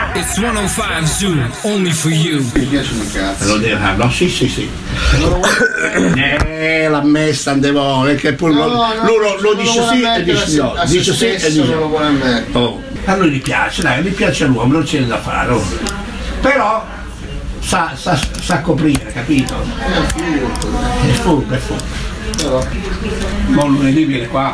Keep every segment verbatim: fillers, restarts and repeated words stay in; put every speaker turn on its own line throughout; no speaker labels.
It's centocinque Zoo, only for you.
Mi piace un cazzo.
Lo devo, no, sì, sì, sì. Eh, l'ha messa andevo, che pure
No,
lo,
no,
lui lo, lo
non
dice
lo
sì
vuole
e dice no,
mettere a se
dice sì e
stesso,
dice
non lo vuole mettere.
oh. A lui gli piace, dai, gli piace all'uomo, non c'è da fare. Oh. Però sa, sa, sa coprire, capito? È furbo, è furbo. Ma lunedì viene qua.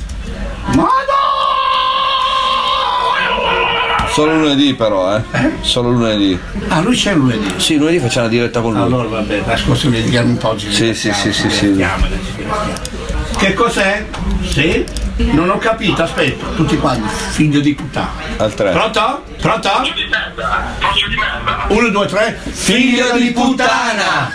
Solo lunedì però, eh?
eh?
Solo lunedì.
Ah, lui c'è lunedì?
Sì, lunedì facciamo la diretta con lui.
Allora vabbè, la scorsa mi diamo un po' di
Sì, sì, sì, sì, sì.
Che cos'è? Sì? Non ho capito, aspetta, tutti quanti, figlio di puttana.
Al tre.
Pronto? Pronto? Uno, due, tre.
Figlio di puttana!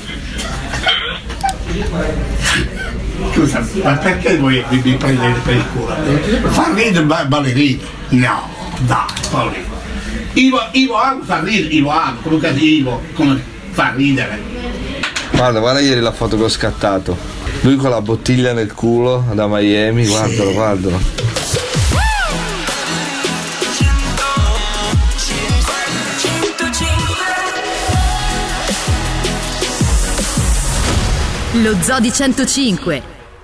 Scusa, ma perché voi vi, vi prendete per il culo? Fa ridere ba- ballerino? No, dai, Paolino. Ivo, Ivo Amo fa ridere, Ivo Amo, comunque Ivo, come fa ridere.
Guarda, guarda ieri la foto che ho scattato. Lui con la bottiglia nel culo da Miami, guardalo, guardalo.
Lo Zoo di centocinque.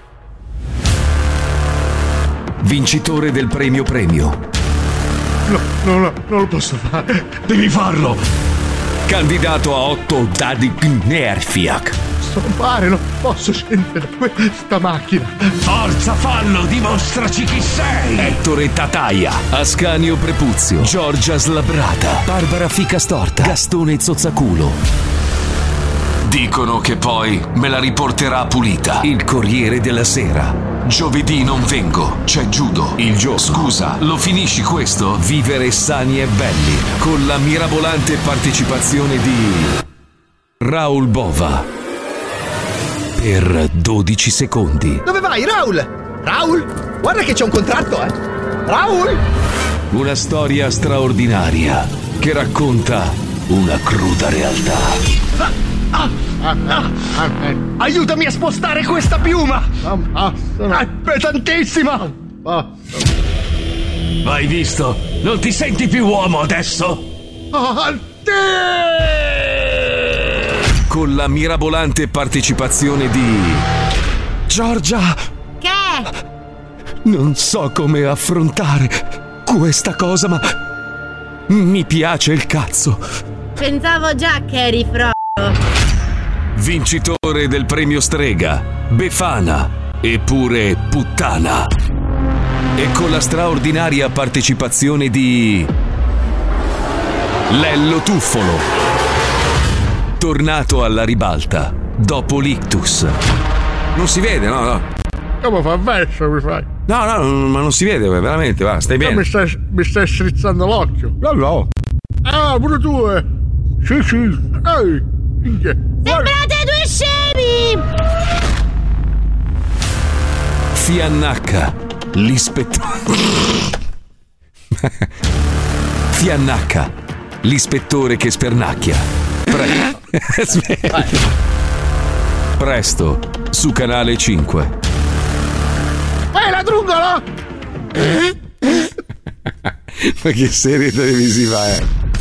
Vincitore del premio premio.
No, no, no, non lo posso fare. Devi farlo.
Candidato a otto Daddy Nerfiak.
Scompare, non posso scendere da questa macchina.
Forza, fallo, dimostraci chi sei. Ettore Tataia, Ascanio Prepuzio, Giorgia Slabrata, Barbara Ficastorta, Gastone Zozzaculo. Dicono che poi me la riporterà pulita. Il Corriere della Sera. Giovedì non vengo, c'è judo. Il gioco. Scusa, lo finisci questo? Vivere sani e belli. Con la mirabolante partecipazione di Raul Bova. Per dodici secondi.
Dove vai, Raul? Raul? Guarda che c'è un contratto, eh. Raul?
Una storia straordinaria che racconta una cruda realtà.
Ah, ah, ah, ah, eh.
Aiutami a spostare questa piuma!
Ah, ah,
È pesantissima!
ah.
Hai visto? Non ti senti più uomo adesso?
Ah,
Con la mirabolante partecipazione di Giorgia.
Che?
Non so come affrontare questa cosa, ma mi piace il cazzo.
Pensavo già che eri fro.
Vincitore del premio Strega, Befana, eppure puttana. E con la straordinaria partecipazione di Lello Tuffolo, tornato alla ribalta dopo l'ictus. Non si vede, no, no.
Come fa verso mi fai?
No, no, ma non si vede, veramente, va, stai bene.
Mi stai, mi stai strizzando l'occhio.
No, no.
Ah, pure tu, eh. Sì, sì. Ehi, minchia.
Sembrate due scemi!
Fiannacca, l'ispettore. Fiannacca, l'ispettore che spernacchia. Pre- Aspetta. Presto, su Canale cinque.
Ehi, la drungola!
Ma che serie televisiva è?